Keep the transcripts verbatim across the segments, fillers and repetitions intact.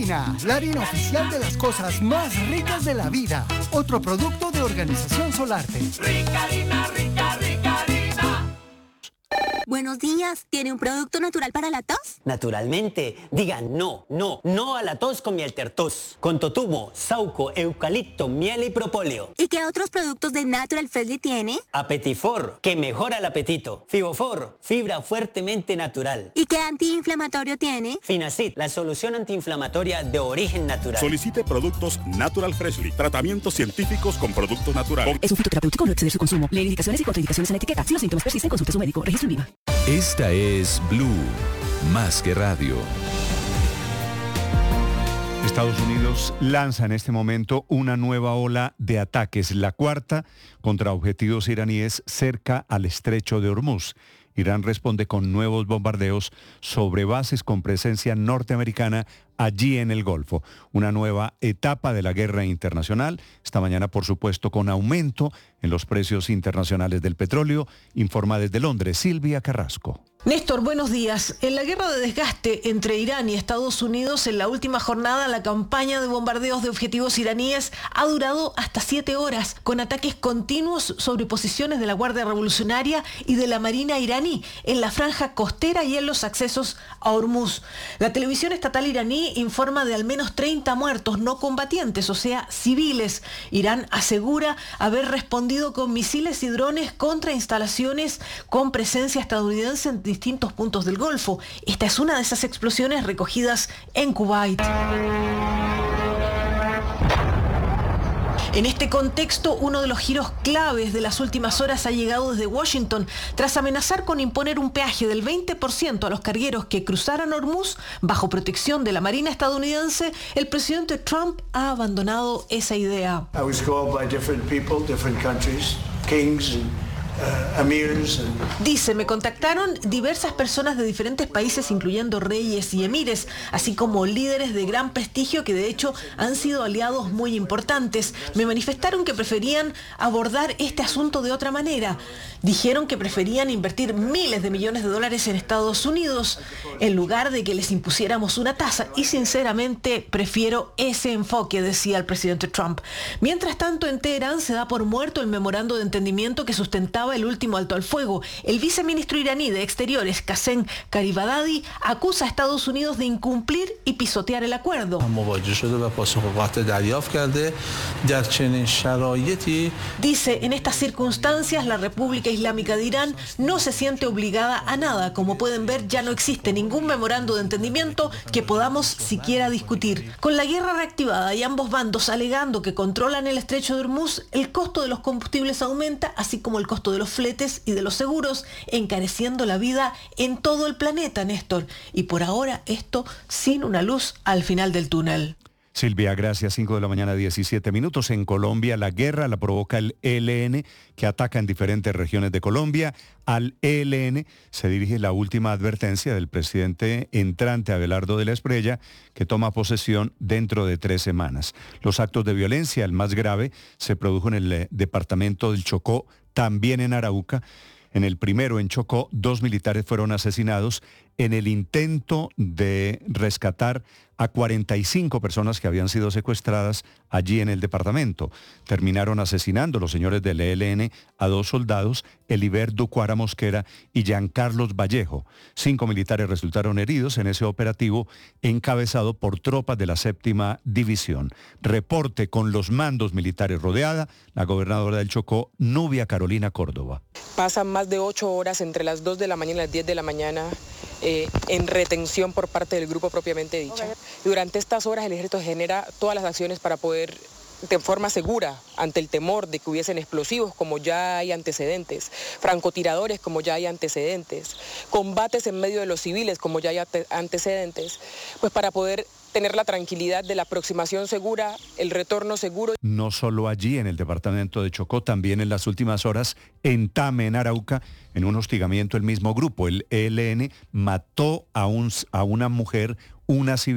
Harina, la harina oficial de las cosas más ricas de la vida. Otro producto de Organización Solarte. Rica harina, rica, rica harina. Buenos días, ¿tiene un producto natural para la tos? Naturalmente, digan no, no, no a la tos con miel tertos. Con totumo, sauco, eucalipto, miel y propóleo. ¿Y qué otros productos de Natural Freshly tiene? Apetifor, que mejora el apetito. Fibofor, fibra fuertemente natural. ¿Y qué antiinflamatorio tiene? Finacid, la solución antiinflamatoria de origen natural. Solicite productos Natural Freshly, tratamientos científicos con productos naturales. Es un fitoterapéutico, no exceder su consumo. Lee indicaciones y contraindicaciones en la etiqueta. Si los síntomas persisten, consulte a su médico. Registro en Viva. Esta es Blue, más que radio. Estados Unidos lanza en este momento una nueva ola de ataques, la cuarta contra objetivos iraníes cerca al estrecho de Hormuz. Irán responde con nuevos bombardeos sobre bases con presencia norteamericana allí en el Golfo. Una nueva etapa de la guerra internacional, esta mañana por supuesto con aumento en los precios internacionales del petróleo, informa desde Londres Silvia Carrasco. Néstor, buenos días. En la guerra de desgaste entre Irán y Estados Unidos, en la última jornada, la campaña de bombardeos de objetivos iraníes ha durado hasta siete horas, con ataques continuos sobre posiciones de la Guardia Revolucionaria y de la Marina iraní, en la franja costera y en los accesos a Hormuz. La televisión estatal iraní informa de al menos treinta muertos no combatientes, o sea, civiles. Irán asegura haber respondido con misiles y drones contra instalaciones con presencia estadounidense en distintos puntos del Golfo. Esta es una de esas explosiones recogidas en Kuwait. En este contexto, uno de los giros claves de las últimas horas ha llegado desde Washington. Tras amenazar con imponer un peaje del veinte por ciento a los cargueros que cruzaran Hormuz bajo protección de la Marina estadounidense, el presidente Trump ha abandonado esa idea. I was called by different people, different countries, kings and Uh, emirs and... Dice, me contactaron diversas personas de diferentes países, incluyendo reyes y emires, así como líderes de gran prestigio que de hecho han sido aliados muy importantes. Me manifestaron que preferían abordar este asunto de otra manera. Dijeron que preferían invertir miles de millones de dólares en Estados Unidos en lugar de que les impusiéramos una tasa, y sinceramente prefiero ese enfoque, decía el presidente Trump. Mientras tanto, en Teherán se da por muerto el memorando de entendimiento que sustentaba el último alto al fuego. El viceministro iraní de Exteriores, Qasem Gharibabadi, acusa a Estados Unidos de incumplir y pisotear el acuerdo. Dice, en estas circunstancias la República Islámica de Irán no se siente obligada a nada. Como pueden ver, ya no existe ningún memorando de entendimiento que podamos siquiera discutir. Con la guerra reactivada y ambos bandos alegando que controlan el estrecho de Hormuz, el costo de los combustibles aumenta, así como el costo de los fletes y de los seguros, encareciendo la vida en todo el planeta, Néstor. Y por ahora esto sin una luz al final del túnel. Silvia, gracias. cinco de la mañana, diecisiete minutos. En Colombia la guerra la provoca el E L N, que ataca en diferentes regiones de Colombia. Al E L N se dirige la última advertencia del presidente entrante Abelardo de la Espriella, que toma posesión dentro de tres semanas. Los actos de violencia, el más grave, se produjo en el eh, departamento del Chocó, también en Arauca. En el primero, en Chocó, dos militares fueron asesinados en el intento de rescatar a cuarenta y cinco personas que habían sido secuestradas allí en el departamento. Terminaron asesinando los señores del E L N a dos soldados, Eliber Ducuara Mosquera y Giancarlos Vallejo. Cinco militares resultaron heridos en ese operativo encabezado por tropas de la séptima división. Reporte con los mandos militares rodeada, la gobernadora del Chocó, Nubia Carolina Córdoba. Pasan más de ocho horas entre las dos de la mañana y las diez de la mañana eh, en retención por parte del grupo propiamente dicha. Y durante estas horas el ejército genera todas las acciones para poder, de forma segura, ante el temor de que hubiesen explosivos, como ya hay antecedentes, francotiradores, como ya hay antecedentes, combates en medio de los civiles, como ya hay antecedentes, pues para poder tener la tranquilidad de la aproximación segura, el retorno seguro. No solo allí en el departamento de Chocó, también en las últimas horas en Tame, en Arauca, en un hostigamiento el mismo grupo, el E L N, mató a, un, a una mujer, una civil,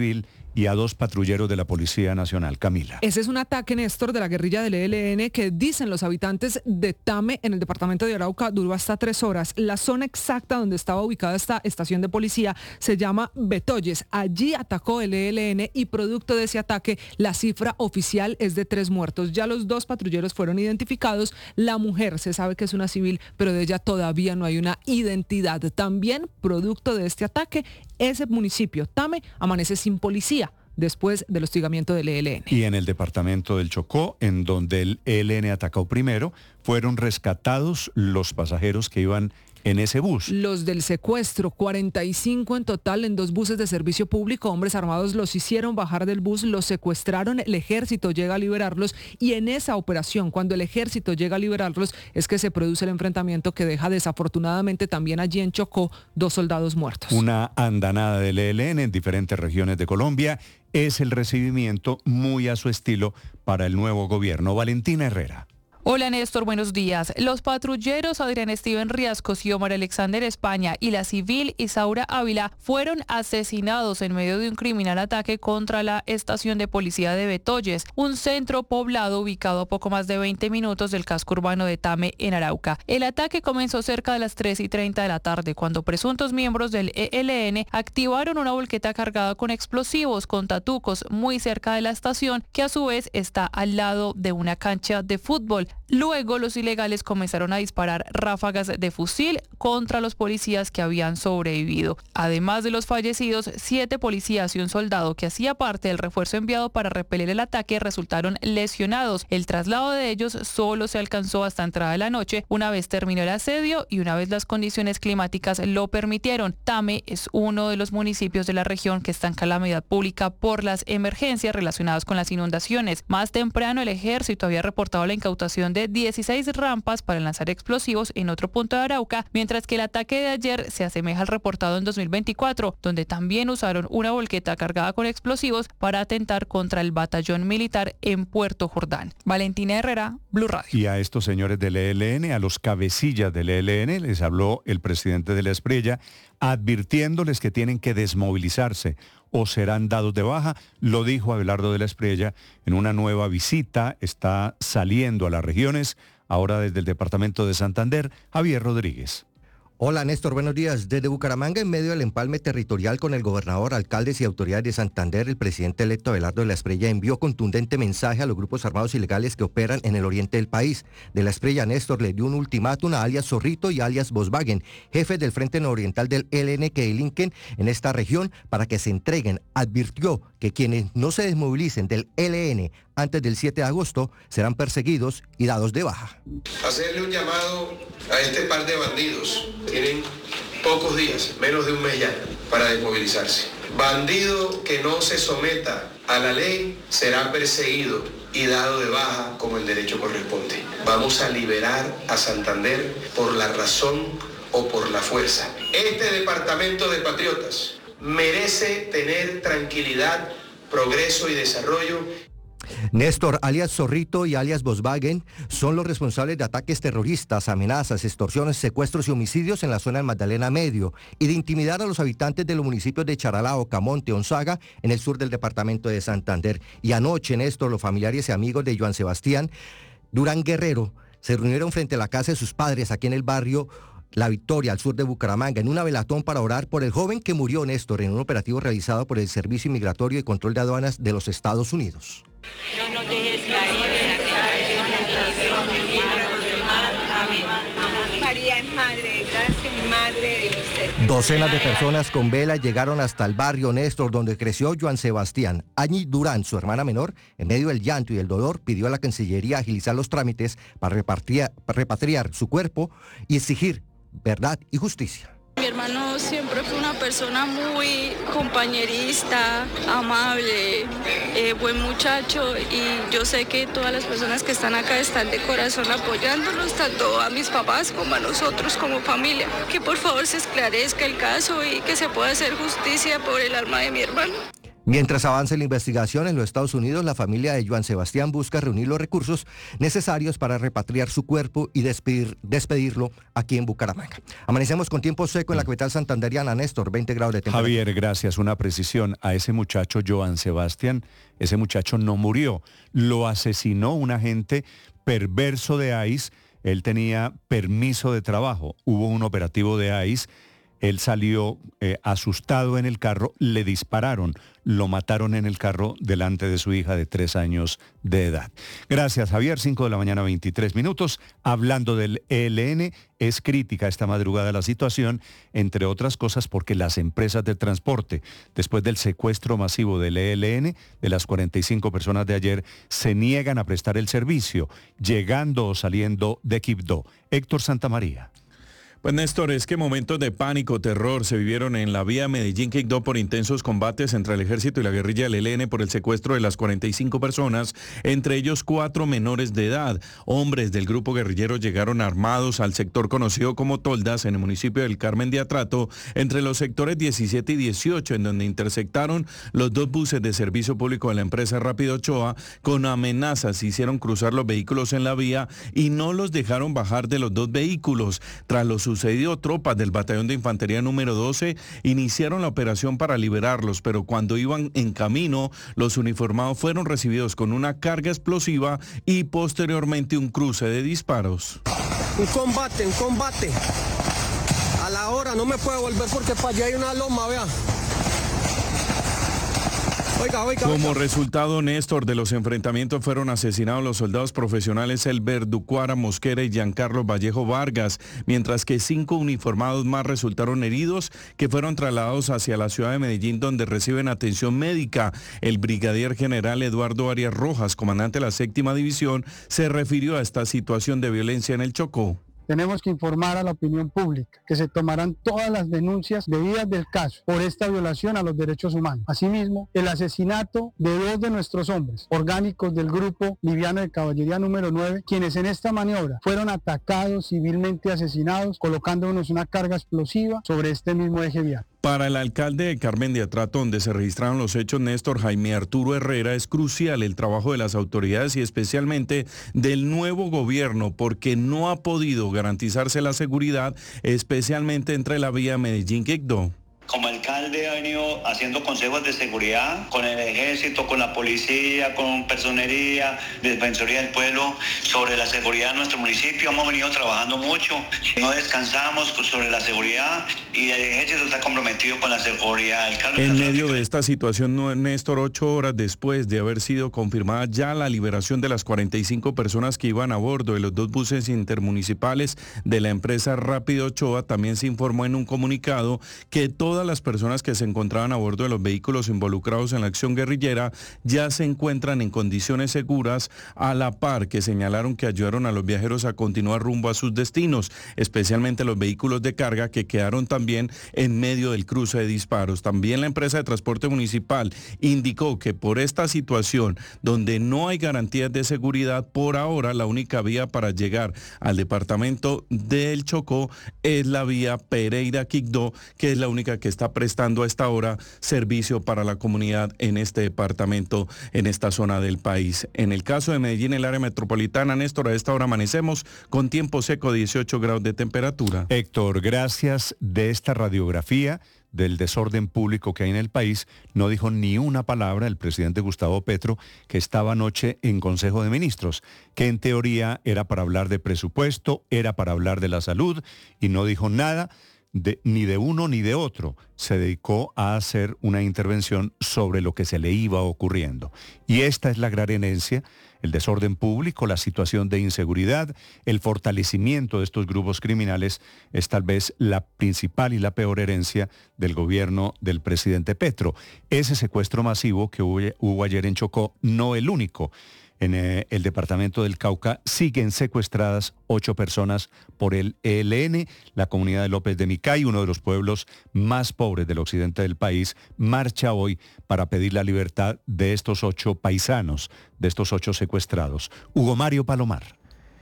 y a dos patrulleros de la Policía Nacional. Camila. Ese es un ataque, Néstor, de la guerrilla del E L N que dicen los habitantes de Tame, en el departamento de Arauca, duró hasta tres horas. La zona exacta donde estaba ubicada esta estación de policía se llama Betoyes. Allí atacó el E L N y producto de ese ataque la cifra oficial es de tres muertos. Ya los dos patrulleros fueron identificados. La mujer se sabe que es una civil, pero de ella todavía no hay una identidad. También, producto de este ataque, ese municipio, Tame, amanece sin policía después del hostigamiento del E L N. Y en el departamento del Chocó, en donde el E L N atacó primero, fueron rescatados los pasajeros que iban en ese bus. Los del secuestro, cuarenta y cinco en total en dos buses de servicio público. Hombres armados los hicieron bajar del bus, los secuestraron, el ejército llega a liberarlos y en esa operación, cuando el ejército llega a liberarlos, es que se produce el enfrentamiento que deja desafortunadamente también allí en Chocó dos soldados muertos. Una andanada del E L N en diferentes regiones de Colombia es el recibimiento muy a su estilo para el nuevo gobierno. Valentina Herrera. Hola Néstor, buenos días. Los patrulleros Adrián Steven Riascos y Omar Alexander España y la civil Isaura Ávila fueron asesinados en medio de un criminal ataque contra la estación de policía de Betoyes, un centro poblado ubicado a poco más de veinte minutos del casco urbano de Tame en Arauca. El ataque comenzó cerca de las tres y treinta de la tarde cuando presuntos miembros del E L N activaron una volqueta cargada con explosivos con tatucos muy cerca de la estación, que a su vez está al lado de una cancha de fútbol. Luego los ilegales comenzaron a disparar ráfagas de fusil contra los policías que habían sobrevivido. Además de los fallecidos, siete policías y un soldado que hacía parte del refuerzo enviado para repeler el ataque resultaron lesionados. El traslado de ellos solo se alcanzó hasta entrada de la noche, una vez terminó el asedio y una vez las condiciones climáticas lo permitieron. Tame es uno de los municipios de la región que está en calamidad pública por las emergencias relacionadas con las inundaciones. Más temprano el ejército había reportado la incautación de dieciséis rampas para lanzar explosivos en otro punto de Arauca, mientras que el ataque de ayer se asemeja al reportado en dos mil veinticuatro, donde también usaron una volqueta cargada con explosivos para atentar contra el batallón militar en Puerto Jordán. Valentina Herrera, Blue Radio. Y a estos señores del E L N, a los cabecillas del E L N, les habló el presidente de la Espriella, advirtiéndoles que tienen que desmovilizarse o serán dados de baja. Lo dijo Abelardo de la Espriella en una nueva visita. Está saliendo a las regiones, ahora desde el departamento de Santander, Javier Rodríguez. Hola Néstor, buenos días. Desde Bucaramanga, en medio del empalme territorial con el gobernador, alcaldes y autoridades de Santander, el presidente electo Abelardo de la Espriella envió contundente mensaje a los grupos armados ilegales que operan en el oriente del país. De la Espriella, Néstor, le dio un ultimátum a alias Zorrito y alias Volkswagen, jefes del Frente Nororiental del E L N que delinquen en esta región, para que se entreguen. Advirtió que quienes no se desmovilicen del E L N antes del siete de agosto serán perseguidos y dados de baja. Hacerle un llamado a este par de bandidos. Tienen pocos días, menos de un mes ya, para desmovilizarse. Bandido que no se someta a la ley será perseguido y dado de baja como el derecho corresponde. Vamos a liberar a Santander por la razón o por la fuerza. Este departamento de patriotas merece tener tranquilidad, progreso y desarrollo. Néstor, alias Zorrito y alias Volkswagen, son los responsables de ataques terroristas, amenazas, extorsiones, secuestros y homicidios en la zona del Magdalena Medio y de intimidar a los habitantes de los municipios de Charalao, Camonte, Onzaga, en el sur del departamento de Santander. Y anoche, Néstor, los familiares y amigos de Joan Sebastián Durán Guerrero se reunieron frente a la casa de sus padres aquí en el barrio La Victoria, al sur de Bucaramanga, en una velatón para orar por el joven que murió, Néstor, en un operativo realizado por el Servicio Inmigratorio y Control de Aduanas de los Estados Unidos. No nos dejes caer en la tentación, amén. María es madre de gracia y madre de misericordia. Docenas de personas con velas llegaron hasta el barrio, Néstor, donde creció Joan Sebastián. Añi Durán, su hermana menor, en medio del llanto y el dolor, pidió a la Cancillería agilizar los trámites para repatriar, para repatriar su cuerpo y exigir verdad y justicia. Mi hermano siempre fue una persona muy compañerista, amable, eh, buen muchacho, y yo sé que todas las personas que están acá están de corazón apoyándonos, tanto a mis papás como a nosotros como familia. Que por favor se esclarezca el caso y que se pueda hacer justicia por el alma de mi hermano. Mientras avanza la investigación en los Estados Unidos, la familia de Joan Sebastián busca reunir los recursos necesarios para repatriar su cuerpo y despedir, despedirlo aquí en Bucaramanga. Amanecemos con tiempo seco en la capital santanderiana, Néstor, veinte grados de temperatura. Javier, gracias. Una precisión. A ese muchacho Joan Sebastián, ese muchacho no murió. Lo asesinó un agente perverso de ICE. Él tenía permiso de trabajo. Hubo un operativo de ICE. Él salió eh, asustado en el carro, le dispararon, lo mataron en el carro delante de su hija de tres años de edad. Gracias, Javier. cinco de la mañana, veintitrés minutos. Hablando del E L N, es crítica esta madrugada la situación, entre otras cosas porque las empresas de transporte, después del secuestro masivo del E L N, de las cuarenta y cinco personas de ayer, se niegan a prestar el servicio, llegando o saliendo de Quibdó. Héctor Santamaría. Pues Néstor, es que momentos de pánico, terror se vivieron en la vía Medellín-Quibdó por intensos combates entre el ejército y la guerrilla del E L N por el secuestro de las cuarenta y cinco personas, entre ellos cuatro menores de edad. Hombres del grupo guerrillero llegaron armados al sector conocido como Toldas en el municipio del Carmen de Atrato, entre los sectores diecisiete y dieciocho, en donde intersectaron los dos buses de servicio público de la empresa Rápido Ochoa con amenazas. Hicieron cruzar los vehículos en la vía y no los dejaron bajar de los dos vehículos. Tras los sucedido, tropas del batallón de infantería número doce iniciaron la operación para liberarlos, pero cuando iban en camino, los uniformados fueron recibidos con una carga explosiva y posteriormente un cruce de disparos. Un combate, un combate. A la hora no me puedo volver porque para allá hay una loma, vea. Oiga, oiga, Como oiga. resultado, Néstor, de los enfrentamientos fueron asesinados los soldados profesionales Elber Ducuara Mosquera y Giancarlo Vallejo Vargas, mientras que cinco uniformados más resultaron heridos que fueron trasladados hacia la ciudad de Medellín, donde reciben atención médica. El brigadier general Eduardo Arias Rojas, comandante de la séptima división, se refirió a esta situación de violencia en el Chocó. Tenemos que informar a la opinión pública que se tomarán todas las denuncias debidas del caso por esta violación a los derechos humanos. Asimismo, el asesinato de dos de nuestros hombres orgánicos del grupo liviano de caballería número nueve, quienes en esta maniobra fueron atacados, civilmente asesinados, colocándonos una carga explosiva sobre este mismo eje vial. Para el alcalde de Carmen de Atrato, donde se registraron los hechos, Néstor Jaime Arturo Herrera, es crucial el trabajo de las autoridades y especialmente del nuevo gobierno, porque no ha podido garantizarse la seguridad, especialmente entre la vía Medellín-Quibdó. Como alcalde ha venido haciendo consejos de seguridad con el ejército, con la policía, con personería, defensoría del pueblo sobre la seguridad de nuestro municipio. Hemos venido trabajando mucho, no descansamos sobre la seguridad y el ejército está comprometido con la seguridad. En medio de esta situación, Néstor, ocho horas después de haber sido confirmada ya la liberación de las cuarenta y cinco personas que iban a bordo de los dos buses intermunicipales de la empresa Rápido Ochoa, también se informó en un comunicado que todas las personas que se encontraban a bordo de los vehículos involucrados en la acción guerrillera ya se encuentran en condiciones seguras, a la par que señalaron que ayudaron a los viajeros a continuar rumbo a sus destinos, especialmente los vehículos de carga que quedaron también en medio del cruce de disparos. También la empresa de transporte municipal indicó que por esta situación, donde no hay garantías de seguridad, por ahora la única vía para llegar al departamento del Chocó es la vía Pereira-Quibdó, que es la única que está prestando a esta hora servicio para la comunidad en este departamento, en esta zona del país. En el caso de Medellín, el área metropolitana, Néstor, a esta hora amanecemos con tiempo seco, dieciocho grados de temperatura. Héctor, gracias. De esta radiografía del desorden público que hay en el país, no dijo ni una palabra el presidente Gustavo Petro, que estaba anoche en Consejo de Ministros, que en teoría era para hablar de presupuesto, era para hablar de la salud, y no dijo nada De, ni de uno ni de otro. Se dedicó a hacer una intervención sobre lo que se le iba ocurriendo. Y esta es la gran herencia, el desorden público, la situación de inseguridad, el fortalecimiento de estos grupos criminales es tal vez la principal y la peor herencia del gobierno del presidente Petro. Ese secuestro masivo que hubo, hubo ayer en Chocó, no el único. En eh, el departamento del Cauca siguen secuestradas ocho personas por el E L N. La comunidad de López de Micay, uno de los pueblos más pobres del occidente del país, marcha hoy para pedir la libertad de estos ocho paisanos, de estos ocho secuestrados. Hugo Mario Palomar.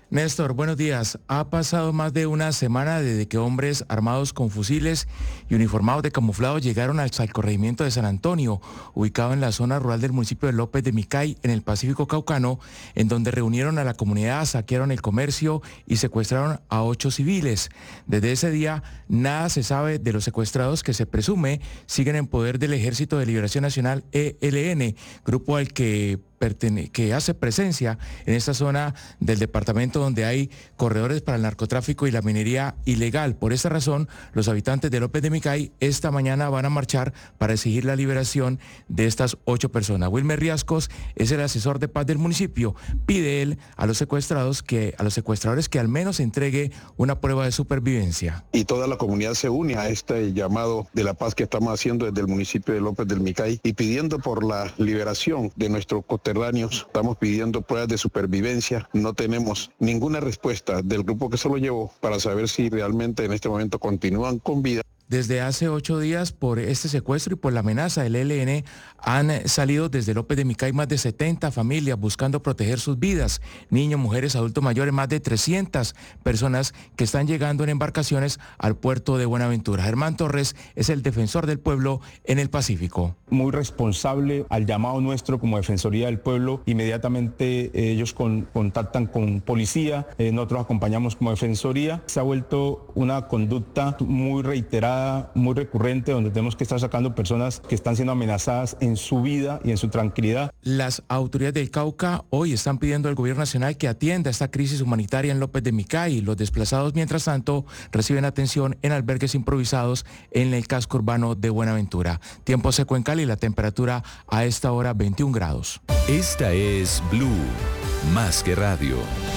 Néstor, buenos días. Ha pasado más de una semana desde que hombres armados con fusiles y uniformados de camuflado llegaron al corregimiento de San Antonio, ubicado en la zona rural del municipio de López de Micay, en el Pacífico Caucano, en donde reunieron a la comunidad, saquearon el comercio y secuestraron a ocho civiles. Desde ese día, nada se sabe de los secuestrados que se presume siguen en poder del Ejército de Liberación Nacional E L N, grupo al que que hace presencia en esta zona del departamento donde hay corredores para el narcotráfico y la minería ilegal. Por esta razón, los habitantes de López de Micay esta mañana van a marchar para exigir la liberación de estas ocho personas. Wilmer Riascos es el asesor de paz del municipio. Pide él a los secuestrados que a los secuestradores que al menos entregue una prueba de supervivencia. Y toda la comunidad se une a este llamado de la paz que estamos haciendo desde el municipio de López del Micay y pidiendo por la liberación de nuestro coterráneos. Estamos pidiendo pruebas de supervivencia. No tenemos ninguna respuesta del grupo que se lo llevó para saber si realmente en este momento continúan con vida. Desde hace ocho días, por este secuestro y por la amenaza del E L N, han salido desde López de Micay más de setenta familias buscando proteger sus vidas. Niños, mujeres, adultos mayores, más de trescientas personas que están llegando en embarcaciones al puerto de Buenaventura. Germán Torres es el defensor del pueblo en el Pacífico. Muy responsable al llamado nuestro como Defensoría del Pueblo. Inmediatamente eh, ellos con, contactan con policía, eh, nosotros acompañamos como Defensoría. Se ha vuelto una conducta muy reiterada, muy recurrente, donde tenemos que estar sacando personas que están siendo amenazadas en su vida y en su tranquilidad. Las autoridades del Cauca hoy están pidiendo al gobierno nacional que atienda esta crisis humanitaria en López de Micay. Los desplazados, mientras tanto, reciben atención en albergues improvisados en el casco urbano de Buenaventura. Tiempo seco en Cali, la temperatura a esta hora veintiún grados. Esta es Blue, más que radio.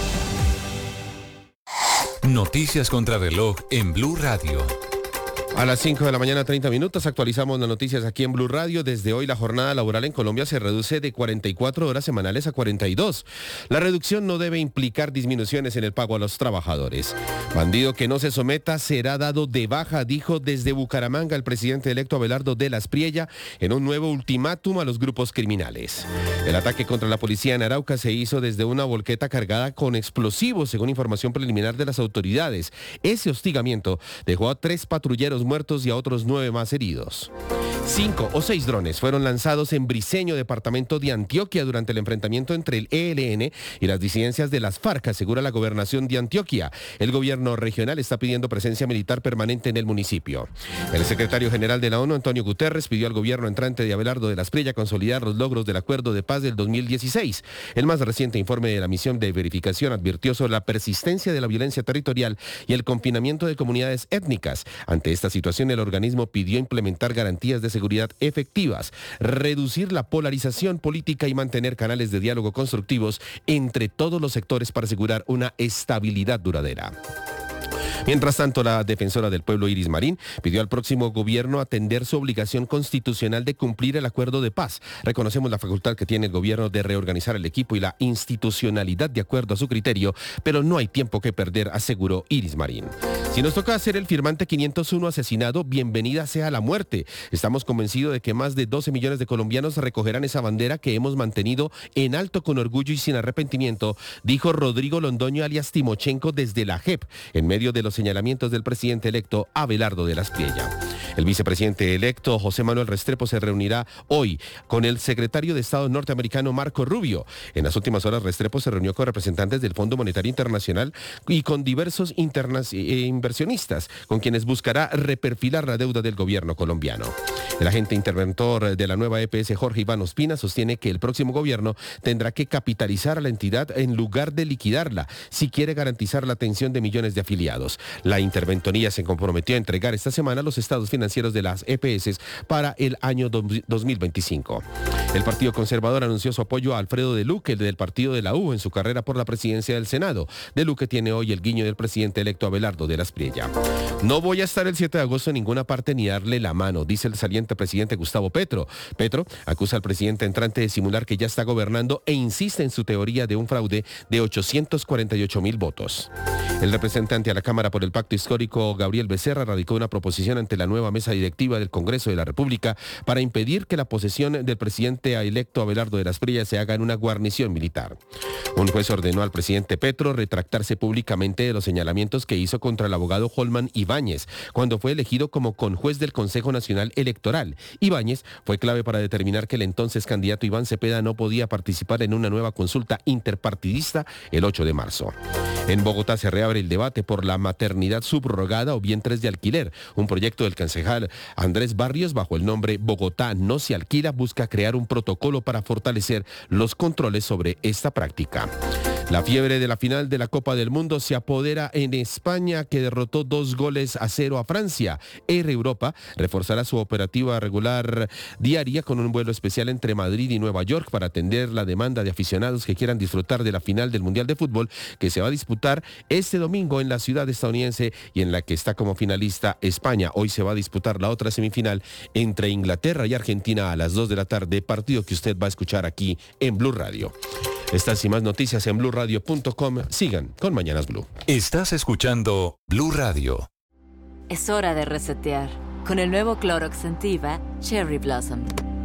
Noticias contra reloj en Blue Radio. A las cinco de la mañana, treinta minutos, actualizamos las noticias aquí en Blue Radio. Desde hoy la jornada laboral en Colombia se reduce de cuarenta y cuatro horas semanales a cuarenta y dos. La reducción no debe implicar disminuciones en el pago a los trabajadores. Bandido que no se someta será dado de baja, dijo desde Bucaramanga el presidente electo Abelardo de la Espriella en un nuevo ultimátum a los grupos criminales. El ataque contra la policía en Arauca se hizo desde una volqueta cargada con explosivos, según información preliminar de las autoridades. Ese hostigamiento dejó a tres patrulleros muertos y a otros nueve más heridos. Cinco o seis drones fueron lanzados en Briceño, departamento de Antioquia, durante el enfrentamiento entre el E L N y las disidencias de las FARC, asegura la gobernación de Antioquia. El gobierno regional está pidiendo presencia militar permanente en el municipio. El secretario general de la ONU, Antonio Guterres, pidió al gobierno entrante de Abelardo de la Espriella consolidar los logros del acuerdo de paz del dos mil dieciséis. El más reciente informe de la misión de verificación advirtió sobre la persistencia de la violencia territorial y el confinamiento de comunidades étnicas. Ante esta situación, el organismo pidió implementar garantías de seguridad efectivas, reducir la polarización política y mantener canales de diálogo constructivos entre todos los sectores para asegurar una estabilidad duradera. Mientras tanto, la defensora del pueblo Iris Marín pidió al próximo gobierno atender su obligación constitucional de cumplir el acuerdo de paz. Reconocemos la facultad que tiene el gobierno de reorganizar el equipo y la institucionalidad de acuerdo a su criterio, pero no hay tiempo que perder, aseguró Iris Marín. Si nos toca hacer el firmante quinientos uno asesinado, bienvenida sea la muerte. Estamos convencidos de que más de doce millones de colombianos recogerán esa bandera que hemos mantenido en alto con orgullo y sin arrepentimiento, dijo Rodrigo Londoño alias Timochenko desde la J E P, en medio de los señalamientos del presidente electo Abelardo de la Espriella. El vicepresidente electo José Manuel Restrepo se reunirá hoy con el secretario de Estado norteamericano Marco Rubio. En las últimas horas, Restrepo se reunió con representantes del Fondo Monetario Internacional y con diversos interna- eh, inversionistas, con quienes buscará reperfilar la deuda del gobierno colombiano. El agente interventor de la nueva E P S, Jorge Iván Ospina, sostiene que el próximo gobierno tendrá que capitalizar a la entidad en lugar de liquidarla, si quiere garantizar la atención de millones de afiliados. La interventoría se comprometió a entregar esta semana los estados financieros de las E P S para el año dos mil veinticinco. El Partido Conservador anunció su apoyo a Alfredo de Luque, del partido de la U, en su carrera por la presidencia del Senado. De Luque tiene hoy el guiño del presidente electo Abelardo de la Espriella. No voy a estar el siete de agosto en ninguna parte ni darle la mano, dice el saliente presidente Gustavo Petro. Petro acusa al presidente entrante de simular que ya está gobernando e insiste en su teoría de un fraude de ochocientos cuarenta y ocho mil votos. El representante a la Cámara por el Pacto Histórico, Gabriel Becerra, radicó una proposición ante la nueva mesa directiva del Congreso de la República para impedir que la posesión del presidente presidente electo Abelardo de las Prillas se haga en una guarnición militar. Un juez ordenó al presidente Petro retractarse públicamente de los señalamientos que hizo contra el abogado Holman Ibáñez cuando fue elegido como conjuez del Consejo Nacional Electoral. Ibáñez fue clave para determinar que el entonces candidato Iván Cepeda no podía participar en una nueva consulta interpartidista el ocho de marzo. En Bogotá se reabre el debate por la maternidad subrogada o vientres de alquiler. Un proyecto del concejal Andrés Barrios bajo el nombre Bogotá no se alquila busca crear un protocolo para fortalecer los controles sobre esta práctica. La fiebre de la final de la Copa del Mundo se apodera en España, que derrotó dos goles a cero a Francia. Air Europa reforzará su operativa regular diaria con un vuelo especial entre Madrid y Nueva York para atender la demanda de aficionados que quieran disfrutar de la final del Mundial de Fútbol que se va a disputar este domingo en la ciudad estadounidense y en la que está como finalista España. Hoy se va a disputar la otra semifinal entre Inglaterra y Argentina a las dos de la tarde, partido que usted va a escuchar aquí en Blue Radio. Estas y más noticias en blue radio punto com. Sigan con Mañanas Blue. Estás escuchando Blue Radio. Es hora de resetear con el nuevo Clorox Scentiva Cherry Blossom.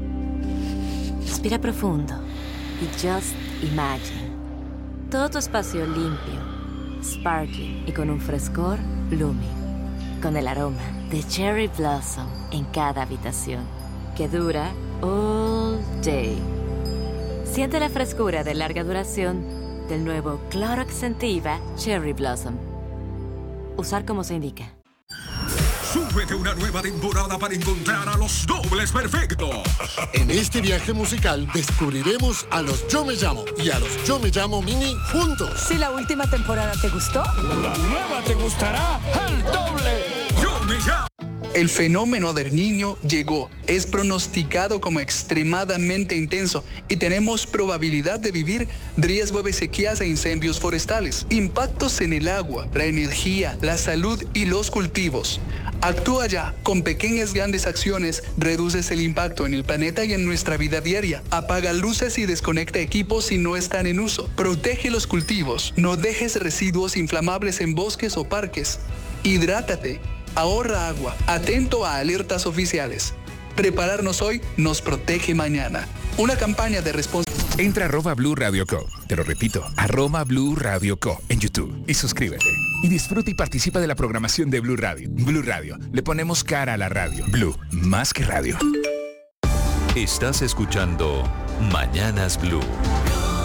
Respira profundo y just imagine. Todo tu espacio limpio, sparkling y con un frescor blooming. Con el aroma de Cherry Blossom en cada habitación que dura all day. Siente la frescura de larga duración del nuevo Clorox Scentiva Cherry Blossom. Usar como se indica. Súbete una nueva temporada para encontrar a los dobles perfectos. En este viaje musical descubriremos a los Yo Me Llamo y a los Yo Me Llamo Mini juntos. Si la última temporada te gustó, la nueva te gustará al doble. Yo Me Llamo. El fenómeno del Niño llegó, es pronosticado como extremadamente intenso y tenemos probabilidad de vivir riesgo de sequías e incendios forestales, impactos en el agua, la energía, la salud y los cultivos. Actúa ya, con pequeñas grandes acciones reduces el impacto en el planeta y en nuestra vida diaria. Apaga luces y desconecta equipos si no están en uso. Protege los cultivos, no dejes residuos inflamables en bosques o parques. Hidrátate. Ahorra agua, atento a alertas oficiales. Prepararnos hoy nos protege mañana. Una campaña de responsabilidad. Entra a arroba Blue Radio Co. Te lo repito, arroba Blue Radio Co. en YouTube y suscríbete. Y disfruta y participa de la programación de Blue Radio. Blue Radio, le ponemos cara a la radio. Blue, más que radio. Estás escuchando Mañanas Blue.